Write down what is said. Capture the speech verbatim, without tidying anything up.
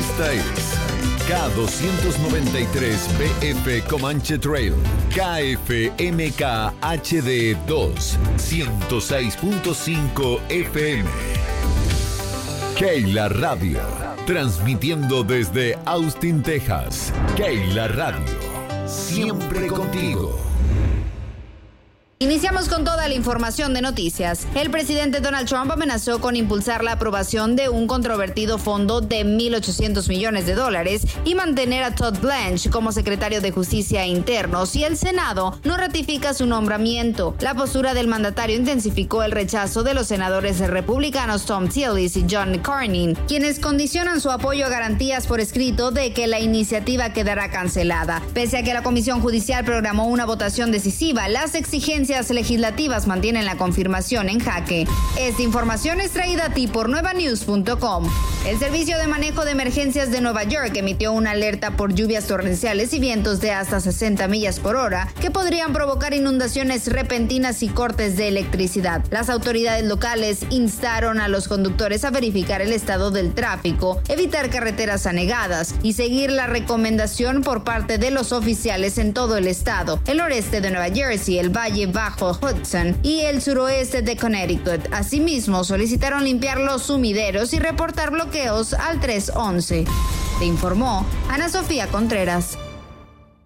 Esta es K doscientos noventa y tres B F Comanche Trail, K F M K H D dos, ciento seis punto cinco F M. Keila Radio, transmitiendo desde Austin, Texas. Keila Radio, siempre contigo. Iniciamos con toda la información de noticias. El presidente Donald Trump amenazó con impulsar la aprobación de un controvertido fondo de mil ochocientos millones de dólares y mantener a Todd Blanche como secretario de Justicia Interno si el Senado no ratifica su nombramiento. La postura del mandatario intensificó el rechazo de los senadores republicanos Tom Tillis y John Cornyn, quienes condicionan su apoyo a garantías por escrito de que la iniciativa quedará cancelada. Pese a que la Comisión Judicial programó una votación decisiva, las exigencias legislativas mantienen la confirmación en jaque. Esta información es traída a ti por nueva news punto com. El Servicio de Manejo de Emergencias de Nueva York emitió una alerta por lluvias torrenciales y vientos de hasta sesenta millas por hora que podrían provocar inundaciones repentinas y cortes de electricidad. Las autoridades locales instaron a los conductores a verificar el estado del tráfico, evitar carreteras anegadas y seguir la recomendación por parte de los oficiales en todo el estado, el noreste de Nueva Jersey, el Valle Bajo Hudson y el suroeste de Connecticut. Asimismo, solicitaron limpiar los sumideros y reportar bloqueos al tres once. Te informó Ana Sofía Contreras.